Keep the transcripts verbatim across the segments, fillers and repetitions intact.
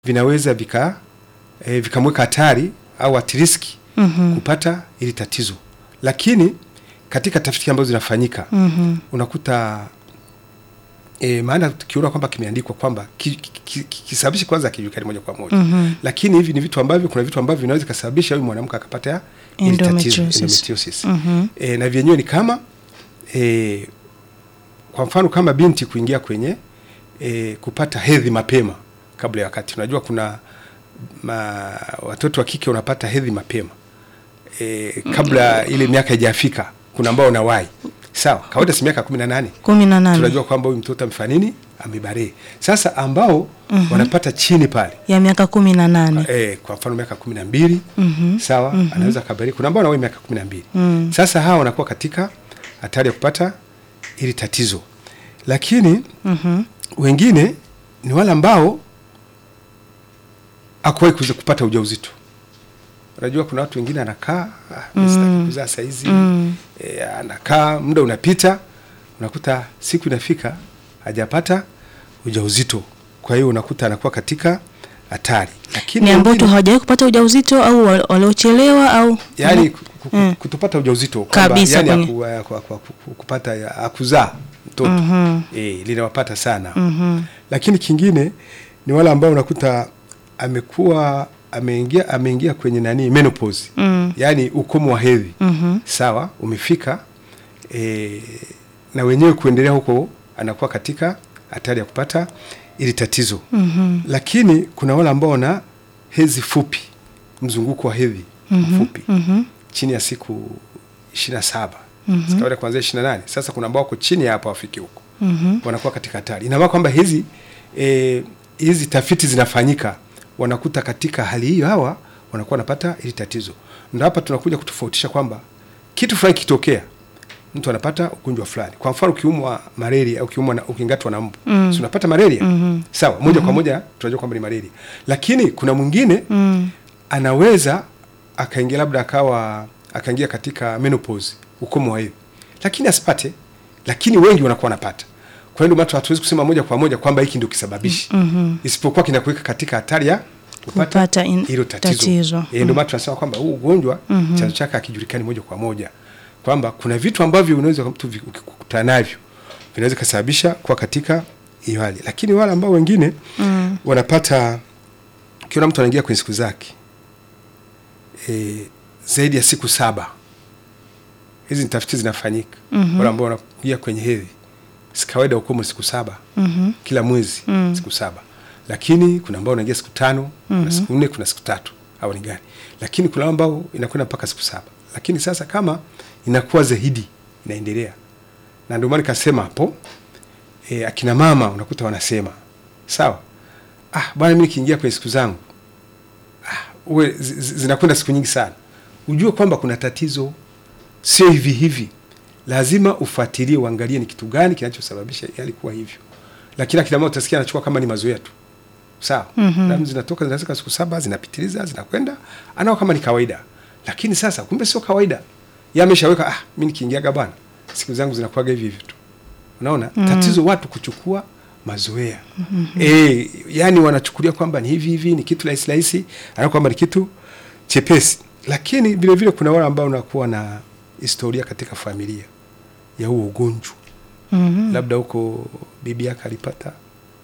vinaweza vika e, vikamweka hatari au at risk mm -hmm. kupata ili tatizo. Lakini katika tafiti ambazo zinafanyika mm -hmm. unakuta e, maana tukiona kwamba kimeandikwa kwamba kisababishi ki, ki, kwanza kijulikani moja kwa moja mm -hmm. lakini hivi ni vitu ambavyo kuna vitu ambavyo vinaweza kusababisha huyu mwanamke akapata ili tatizo endometriosis mm -hmm. e, na vyenyewe ni kama e, kwa mfano kama binti kuingia kwenye e, kupata hedhi mapema kabla ya wakati. Unajua kuna ma, watoto wa kike wanapata hedhi mapema e, kabla ile miaka haijafika. Kuna ambao wanawahi. Sawa, kawaida si miaka kumi na nane. kumi na nane. Tunajua kwamba huyu mtoto amefanya nini? Amebare. Sasa ambao mm -hmm. wanapata chini pale ya miaka kumi na nane. Eh, kwa mfano miaka kumi na mbili. Mm -hmm. Sawa, mm -hmm. anaweza kabari. Kuna ambao wanawahi miaka kumi na mbili. Mm -hmm. Sasa hawa wanakuwa katika hatari ya kupata ili tatizo. Lakini mm -hmm. wengine ni wale ambao hakuwahi kuweza kupata ujauzito. Unajua kuna watu wengine anakaa ah, msitaki kuzaa saa hizi mm. e, anakaa muda unapita unakuta siku inafika hajapata ujauzito. Kwa hiyo unakuta anakuwa katika hatari. Lakini ni ambao tu hawajawahi kupata ujauzito au waliochelewa au yani mm. kutopata ujauzito kabisa, yani aku, aku, aku, aku, kupata akuzaa mtoto mm -hmm. eh linawapata sana. Mm -hmm. Lakini kingine ni wale ambao unakuta amekuwa ameingia ameingia kwenye nani menopause mm. yani ukomo wa hedhi mm -hmm. sawa umefika e, na wenyewe kuendelea huko anakuwa katika hatari ya kupata ili tatizo. Mm -hmm. Lakini kuna wale ambao wana hedhi fupi, mzunguko wa hedhi mm -hmm. fupi mm -hmm. chini ya siku ishirini na saba mm -hmm. kawaida kuanzia ishirini na nane. Sasa kuna ambao wako chini hapo wafiki huko mm -hmm. wanakuwa katika hatari. Ina maana kwamba hizi e, hizi tafiti zinafanyika, wanakuta katika hali hiyo hawa wanakuwa wanapata ili tatizo. Ndio hapa tunakuja kutofautisha kwamba kitu fulani kitokea mtu anapata ugonjwa fulani. Kwa mfano ukiumwa malaria au ukiumwa na ukingatwa na mbu, mm. si unapata malaria? Mm -hmm. Sawa, moja mm -hmm. kwa moja tunajua kwamba ni malaria. Lakini kuna mwingine mm. anaweza akaingia labda akawa akaingia katika menopause, ukomo wa hedhi. Lakini asipate, lakini wengi wanakuwa wanapata. Kwa hiyo ndio hatuwezi kusema moja kwa moja kwamba hiki ndio kisababishi. Mm -hmm. Isipokuwa kinakuweka katika hatari ya kupata hilo tatizo. tatizo. E, ndio maana tunasema kwamba huu ugonjwa mm -hmm. chanzo chake hakijulikani moja kwa moja. Kwamba kuna vitu ambavyo unaweza mtu ukikutana navyo vinaweza kusababisha kwa katika hiyo hali. Lakini wale ambao wengine mm. wanapata kiona mtu anaingia kwenye siku zake e, zaidi ya siku saba. Hizi tafiti zinafanyika. Mm -hmm. Wale ambao wanaingia kwenye hedhi si kawaida ukomo siku saba. Mm -hmm. Kila mwezi mm. siku saba. Lakini kuna ambao wanaingia siku tano, mm -hmm. kuna siku nne, kuna siku tatu. Hao ni gani? Lakini kuna ambao inakwenda mpaka siku saba. Lakini sasa kama inakuwa zaidi inaendelea. Na ndio maana nikasema hapo e, akina mama unakuta wanasema, sawa? Ah, bwana mimi nikiingia kwa siku zangu ah uwe zinakwenda siku nyingi sana. Ujue kwamba kuna tatizo, sio hivi hivi. Lazima ufuatilie uangalie ni kitu gani kinachosababisha yale kuwa hivyo. Lakini akina mama utasikia anachukua kama ni mazoea tu. Sawa? Mm -hmm. Damu zinatoka zinafika siku saba, zinapitiliza, zinakwenda, anao kama ni kawaida. Lakini sasa kumbe sio kawaida. Yeye ameshaweka ah mimi nikiingiaga bwana siku zangu zinakuwa hivi hivi tu. Unaona? Mm -hmm. Tatizo watu kuchukua mazoea. Mm -hmm. Eh, yani wanachukulia kwamba ni hivi hivi, ni kitu rahisi rahisi, anaona kwamba ni kitu chepesi. Lakini vile vile kuna wale ambao wanakuwa na historia katika familia ya huo ugonjwa. Mm -hmm. Labda huko bibi yake alipata,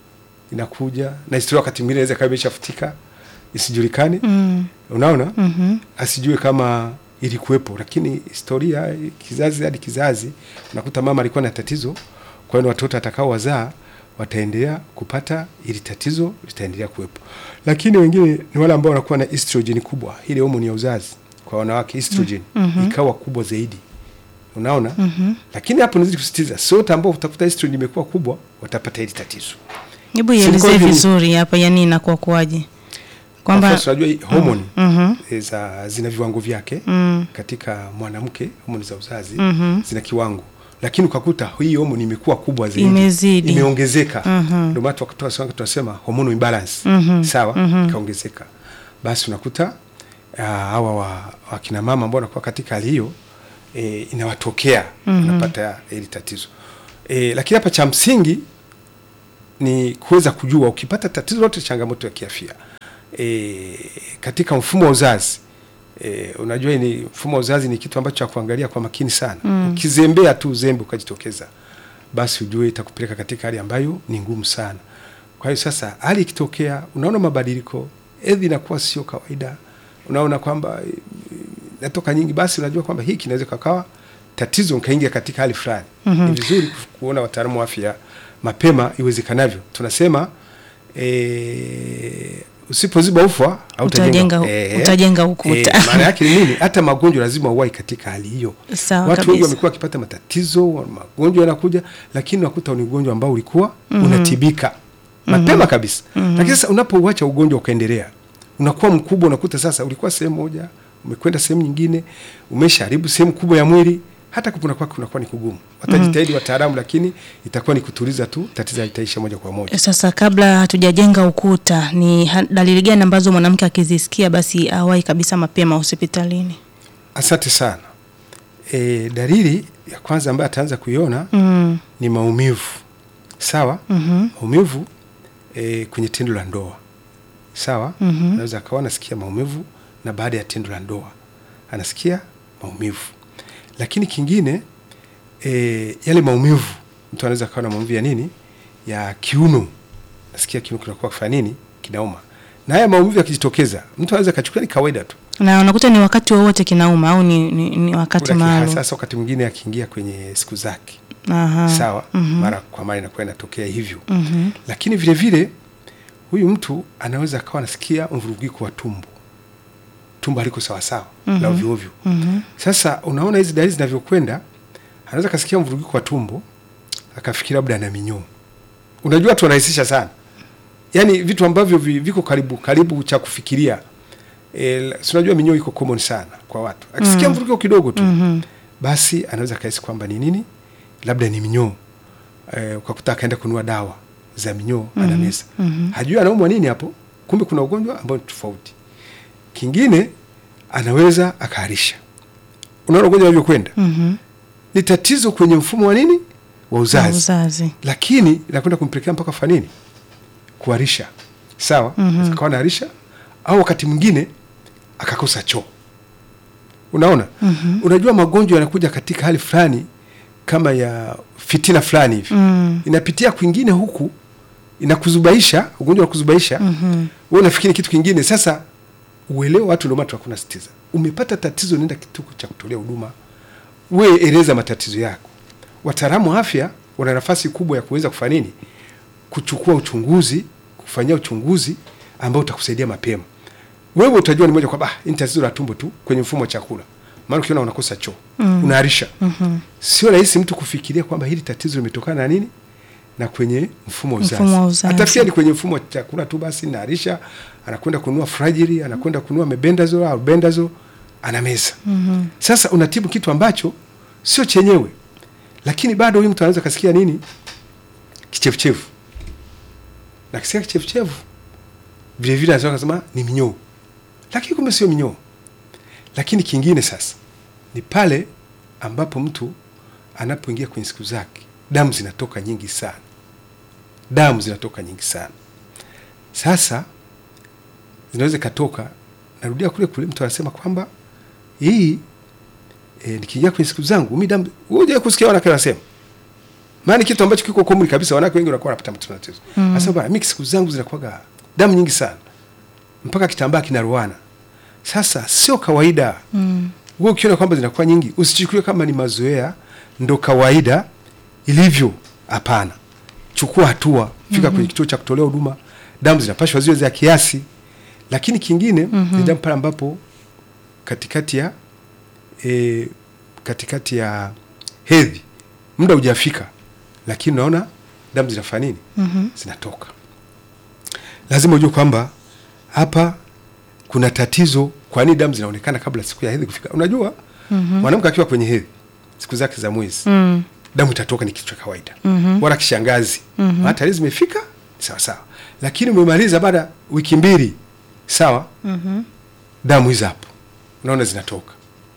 inakuja na historia wakati mwingine inaweza kama imeshafutika isijulikane. Mm. Unaona? Mm -hmm. Asijue kama ilikuwepo, lakini historia kizazi hadi kizazi unakuta mama alikuwa na tatizo, kwa hiyo watoto atakao wazaa wataendelea kupata ili tatizo litaendelea kuwepo. Lakini wengine ni wale ambao wanakuwa na estrogen kubwa, ile homoni ya uzazi kwa wanawake, estrogen mm -hmm. ikawa kubwa zaidi. Unaona? Mm -hmm. Lakini hapo nazidi kusisitiza, sote ambao utakuta estrogen imekuwa kubwa watapata ili tatizo. Hebu ieleze vizuri hapa, yani inakuwa kwaje? Kwamba tunajua homoni mm -hmm. za zina viwango vyake mm. katika mwanamke, homoni za uzazi mm -hmm. zina kiwango. Lakini ukakuta hii homoni imekuwa kubwa zaidi, imezidi, imeongezeka. Mm -hmm. Ndio maana wakatoa sawa tunasema hormone imbalance. Mm -hmm. Sawa? Mm -hmm. Ikaongezeka. Basi unakuta hawa wa, wa kina mama ambao wanakuwa katika hali hiyo e, inawatokea mm -hmm. unapata ile tatizo. E, lakini hapa cha msingi ni kuweza kujua ukipata tatizo lote, changamoto ya kiafya e, katika mfumo wa uzazi e, unajua ni mfumo wa uzazi ni kitu ambacho cha kuangalia kwa makini sana. Mm. Ukizembea tu uzembe ukajitokeza, basi ujue itakupeleka katika hali ambayo ni ngumu sana. Kwa hiyo sasa hali ikitokea unaona mabadiliko, hedhi inakuwa sio kawaida, unaona kwamba natoka nyingi, basi unajua kwamba hiki kinaweza kakawa tatizo nkaingia katika hali fulani. Mm-hmm. Ni vizuri kuona wataalamu wa afya mapema iwezekanavyo. Tunasema e, usipoziba ufa utajenga e, utajenga ukuta. E, maana yake ni nini? Hata magonjwa lazima uwai katika hali hiyo. Watu wengi wamekuwa wakipata matatizo, magonjwa yanakuja, lakini unakuta ni ugonjwa ambao ulikuwa mm-hmm. unatibika mapema mm-hmm. kabisa. Mm-hmm. Lakini sasa unapouacha ugonjwa ukaendelea, unakuwa mkubwa, unakuta sasa ulikuwa sehemu moja, umekwenda sehemu nyingine, umeshaharibu sehemu kubwa ya mwili, hata kupona kwake kunakuwa ni kugumu. Watajitahidi mm. wataalamu, lakini itakuwa ni kutuliza tu, tatizo litaisha moja kwa moja. Sasa kabla hatujajenga ukuta, ni dalili gani ambazo mwanamke akizisikia basi awai kabisa mapema hospitalini? Asante sana. E, dalili ya kwanza ambayo ataanza kuiona mm. ni maumivu. Sawa? Mm-hmm. Maumivu e, kwenye tendo la ndoa. Sawa? Mm-hmm. Anaweza akawa anasikia maumivu na baada ya tendo la ndoa anasikia maumivu. Lakini kingine e, yale maumivu, mtu anaweza akawa na maumivu ya nini? Ya kiuno. Nasikia kiuno kinakuwa kufanya nini? Kinauma. Na haya maumivu yakijitokeza, mtu anaweza kachukulia ni kawaida tu. Na unakuta ni wakati wowote kinauma au ni, ni, ni wakati maalum? Sasa wakati mwingine akiingia kwenye siku zake. Aha. Sawa? Mm-hmm. Mara kwa mara inakuwa inatokea hivyo. Mm-hmm. Lakini vile vile huyu mtu anaweza akawa anasikia mvurugiko wa tumbo. Tumbo haliko sawa sawa, mm-hmm. la ovyo ovyo. Mm-hmm. Sasa unaona hizi dalili zinavyokwenda, anaweza kasikia mvurugiko wa tumbo, akafikiri labda ana minyoo. Unajua watu wanahisisha sana. Yaani vitu ambavyo viko karibu karibu cha kufikiria. Eh, unajua minyoo iko common sana kwa watu. Akisikia mm-hmm. mvurugiko kidogo tu, mm-hmm. basi anaweza kaisi kwamba ni nini? Labda ni minyoo. Eh, ukakuta akaenda kununua dawa za minyoo mm-hmm. anameza. Mm-hmm. Hajui anaumwa nini hapo, kumbe kuna ugonjwa ambao ni tofauti. Kingine anaweza akaharisha. Unaona ugonjwa unavyokwenda? Mhm. Ni tatizo kwenye mfumo wa nini? Wa uzazi. uzazi. Lakini inakwenda kumpelekea mpaka fa nini? Kuharisha. Sawa? Mm-hmm. Akawa anaharisha au wakati mwingine akakosa choo. Unaona? Mm-hmm. Unajua magonjwa yanakuja katika hali fulani kama ya fitina fulani hivi. Mm. Inapitia kwingine huku, inakuzubaisha, ugonjwa wa kuzubaisha. Mhm. Wewe unafikiri kitu kingine. Sasa uelewe watu ndio maana tunakuna sitiza. Umepata tatizo, nenda kituo cha kutolea huduma. Wewe eleza matatizo yako. Wataalamu wa afya wana nafasi kubwa ya kuweza kufanya nini? Kuchukua uchunguzi, kufanyia uchunguzi ambao utakusaidia mapema. Wewe utajua ni moja kwa bah, ni tatizo la tumbo tu kwenye mfumo wa chakula. Maana ukiona unakosa choo, mm. unaharisha. Mm-hmm. Sio rahisi mtu kufikiria kwamba hili tatizo limetokana na nini? Na kwenye mfumo wa uzazi. Atafikia ni kwenye mfumo wa chakula tu basi, naharisha, anakwenda kununua Fragile, anakwenda kununua Mebendazole au Bendazole, anameza. Mm-hmm. Sasa unatibu kitu ambacho sio chenyewe. Lakini bado huyu mtu anaweza kasikia nini? Kichefuchefu. Na kisikia kichefuchefu, vile vile anaweza kusema ni minyoo. Lakini kumbe sio minyoo. Lakini kingine sasa ni pale ambapo mtu anapoingia kwenye siku zake, damu zinatoka nyingi sana. Damu zinatoka nyingi sana. Sasa zinaweza katoka, narudia kule kule, mtu anasema kwamba hii e, nikiingia kwenye siku zangu mimi damu, uje kusikia wanawake wanasema. Maana kitu ambacho kiko common kabisa, wanawake wengi wanakuwa wanapata matatizo. Mm. Sasa bwana, mimi siku zangu zinakuwa damu nyingi sana. Mpaka kitambaa kinaruana. Sasa sio kawaida. Mm. Wewe ukiona kwamba zinakuwa nyingi, usichukulie kama ni mazoea ndo kawaida ilivyo. Hapana. Chukua hatua, fika mm-hmm. kwenye kituo cha kutolea huduma. Damu zinapashwa ziwe za kiasi. Lakini kingine mm-hmm. ni damu pale ambapo katikati ya e, katikati ya hedhi muda hujafika, lakini unaona damu zinafanya nini? Mm-hmm. Zinatoka. Lazima ujue kwamba hapa kuna tatizo. Kwa nini damu zinaonekana kabla siku ya hedhi kufika? Unajua mm-hmm. mwanamke akiwa kwenye hedhi siku zake za mwezi, mm. damu itatoka, ni kitu cha kawaida. Mm-hmm. Wala kishangazi. Mm-hmm. Hata hizo zimefika sawa sawa. Lakini umemaliza baada wiki mbili, sawa? Mm-hmm. Damu hizo hapo unaona zinatoka.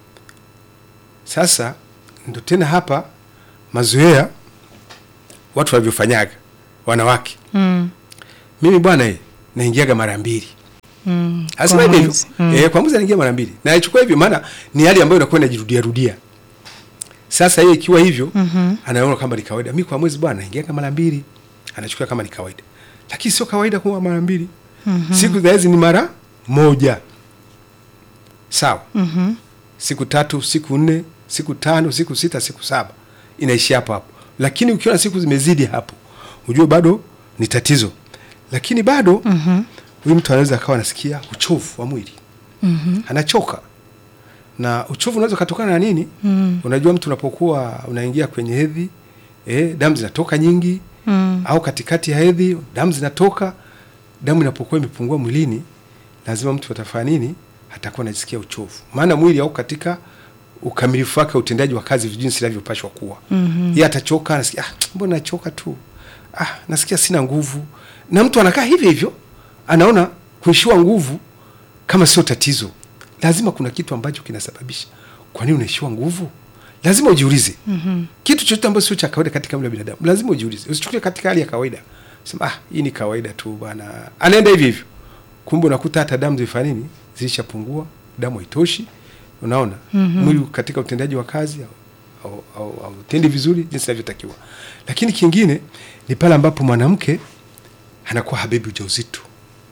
Sasa ndo tena hapa mazoea watu walivyofanyaga wanawake. Mm. Mimi bwana eh naingiaga mara mbili Mm. Asema Kwa hivyo. mwezi. Mm. Eh, kwa mwezi anaingia mara mbili. Na aichukua hivyo maana ni hali ambayo inakuwa inajirudia rudia. Sasa yeye ikiwa hivyo, mm-hmm. anaona kama ni kawaida. Mimi kwa mwezi bwana naingia kama mara mbili. Anachukua kama ni kawaida. Lakini sio kawaida kuwa mara mbili. Mm-hmm. Siku za hizi ni mara moja. Sawa. Mhm. Siku tatu, siku nne, siku tano, siku sita, siku saba. Inaishi hapo hapo. Lakini ukiona siku zimezidi hapo, ujue bado ni tatizo. Lakini bado mhm huyu mtu anaweza akawa anasikia uchovu wa mwili. Mhm. Anachoka. Na uchovu unaweza kutokana na nini? Mm. Unajua mtu unapokuwa unaingia kwenye hedhi, eh, damu zinatoka nyingi, mm. au katikati ya hedhi damu zinatoka, damu inapokuwa imepungua mwilini, lazima mtu atafanya nini? Atakuwa anajisikia uchovu. Maana mwili au katika ukamilifu wake utendaji wa kazi jinsi inavyopashwa kuwa. Mm-hmm. Yeye atachoka, anasikia ah, mbona nachoka tu? Ah, nasikia sina nguvu. Na mtu anakaa hivi hivyo, anaona kuishiwa nguvu kama sio tatizo. Lazima kuna kitu ambacho kinasababisha. Kwa nini unaishiwa nguvu? Lazima ujiulize. Mm-hmm. Kitu chochote ambacho sio cha kawaida katika mwili wa binadamu, lazima ujiulize. Usichukulie katika hali ya kawaida. Sema ah, hii ni kawaida tu bwana. Anaenda hivi hivyo. Kumbe unakuta hata damu zifanya nini? Zilishapungua, damu haitoshi. Unaona? Mm-hmm. Mwili katika utendaji wa kazi au au, au, au tendi vizuri jinsi inavyotakiwa. Lakini kingine ni pale ambapo mwanamke anakuwa habebi ujauzito.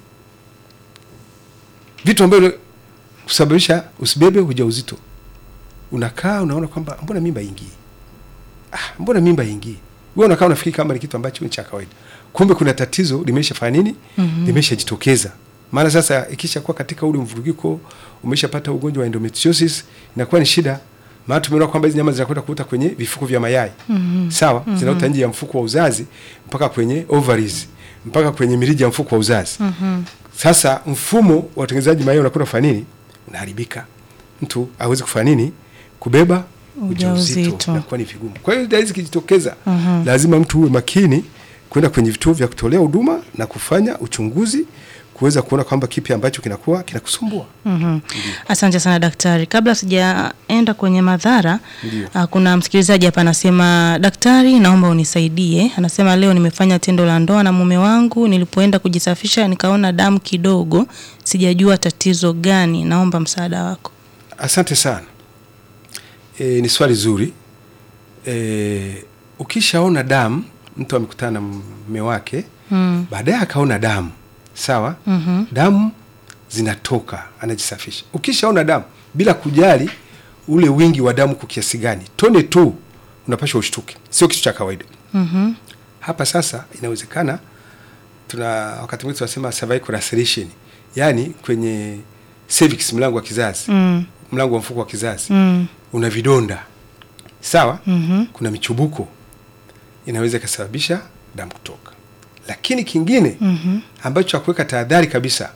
Vitu ambavyo kusababisha usibebe ujauzito. Unakaa unaona kwamba mbona mimba ingii? Ah, mbona mimba ingii? Wewe unakaa unafikiri kama ni kitu ambacho ni cha kawaida. Kumbe kuna tatizo limeshafanya nini? Mm-hmm. Limeshajitokeza. Maana sasa ikisha kuwa katika ule mvurugiko, umeshapata ugonjwa wa endometriosis, inakuwa ni shida. Maana tumeona kwamba hizo nyama zinakwenda kuuta kwenye vifuko vya mayai. Mm-hmm. Sawa? Mm-hmm. Zinauta nje ya mfuko wa uzazi mpaka kwenye ovaries, mpaka kwenye mirija ya mfuko wa uzazi. Mm-hmm. Sasa mfumo wa utengenezaji mayai unakwenda kufanya nini? Unaharibika. Mtu hawezi kufanya nini? Kubeba ujauzito. Inakuwa ni vigumu. Kwa hiyo dalili zikijitokeza, mm-hmm. lazima mtu uwe makini kwenda kwenye vituo vya kutolea huduma na kufanya uchunguzi kuweza kuona kwamba kipi ambacho kinakuwa kinakusumbua. Mhm. Asante sana daktari. Kabla sijaenda kwenye madhara, uh, kuna msikilizaji hapa anasema, daktari, naomba unisaidie. Anasema leo nimefanya tendo la ndoa na mume wangu, nilipoenda kujisafisha nikaona damu kidogo, sijajua tatizo gani, naomba msaada wako. Asante sana. E, ni swali zuri. E, ukishaona damu, mtu amekutana na mume wake, mm. baadaye akaona damu. Sawa? Mm-hmm. Damu zinatoka, anajisafisha. Ukishaona damu bila kujali ule wingi wa damu kwa kiasi gani, tone tu unapaswa ushtuke. Sio kitu cha kawaida. Mhm. Hapa sasa inawezekana tuna wakati mwingine tunasema cervical laceration. Yaani kwenye cervix, mlango wa kizazi. Mm. Mlango wa mfuko wa kizazi. Mm. Una vidonda. Sawa? Mm-hmm. Kuna michubuko. Inaweza kusababisha damu kutoka. Lakini kingine, mm-hmm. ambacho cha kuweka tahadhari kabisa,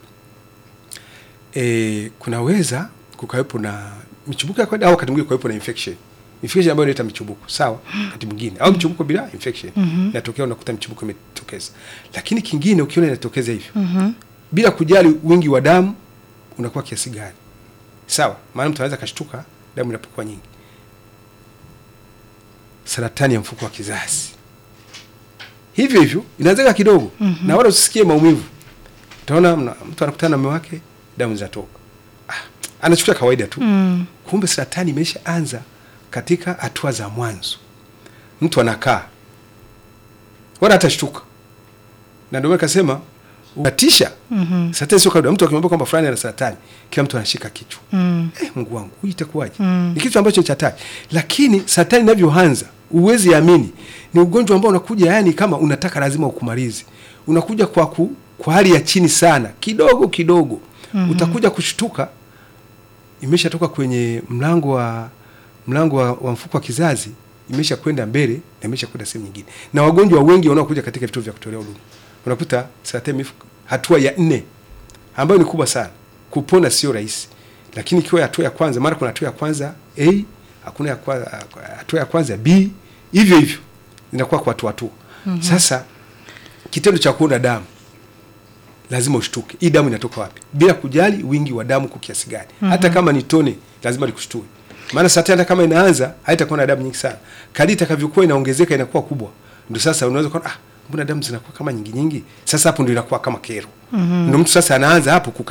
e, kunaweza kukawepo na michubuko ya kawaida au wakati mwingine kukawepo na infection. Infection ambayo inaleta michubuko, sawa? Wakati mwingine au michubuko bila infection. Mm-hmm. Inatokea unakuta michubuko imetokeza. Lakini kingine ukiona inatokeza hivyo, mm-hmm. bila kujali wingi wa damu unakuwa kiasi gani. Sawa? Maana mtu anaweza kashtuka damu inapokuwa nyingi. Saratani ya mfuko wa kizazi. Hivyo hivyo inawezeka kidogo, mm-hmm. na wala usisikie maumivu. Utaona mtu anakutana na mume wake, damu zinatoka. Ah, anachukulia kawaida tu. Mm. Kumbe saratani imeshaanza katika hatua za mwanzo. Mtu anakaa wala hatashtuka. Na ndio akasema unatisha. Mm-hmm. Saratani sio kawaida. Mtu akimwambia kwamba fulani ana saratani, kila mtu anashika kichwa. Mm. Eh, Mungu wangu, hii itakuwaje? Mm. Ni kitu ambacho ni hatari. Lakini saratani inavyoanza, uwezi amini, ni ugonjwa ambao unakuja yani kama unataka lazima ukumalize. Unakuja kwa ku, kwa hali ya chini sana, kidogo kidogo. Mm-hmm. Utakuja kushtuka imeshatoka kwenye mlango wa mlango wa, wa mfuko wa kizazi, imesha kwenda mbele na imesha kwenda sehemu nyingine. Na wagonjwa wengi wanaokuja katika vituo vya kutolea huduma, unakuta saratani hatua ya nne ambayo ni kubwa sana. Kupona sio rahisi. Lakini ikiwa hatua ya kwanza, mara kuna hatua ya kwanza A, hakuna ya kwanza, hatua ya kwanza B, hivyo hivyo inakuwa kwa watu watu. Mm-hmm. Sasa kitendo cha kuona damu lazima ushtuke. Hii damu inatoka wapi? Bila kujali wingi wa damu kwa kiasi gani. Mm-hmm. Hata kama ni tone lazima likushtue. Maana saratani hata kama inaanza haitakuwa na damu nyingi sana. Kadri itakavyokuwa inaongezeka inakuwa kubwa. Ndio sasa unaweza kuona ah, mbona damu zinakuwa kama nyingi nyingi? Sasa hapo ndio inakuwa kama kero. Mm-hmm. Ndio mtu sasa anaanza hapo kuka